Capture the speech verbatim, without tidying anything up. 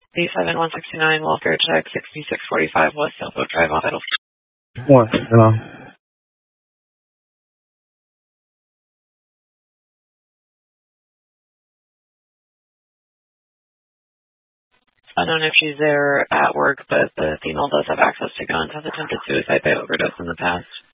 eight seven one six nine, welfare check, sixty-six forty-five West Sailboat Drive, on Vital. One, hello. I don't know if she's there at work, but the female does have access to guns, has attempted suicide by overdose in the past.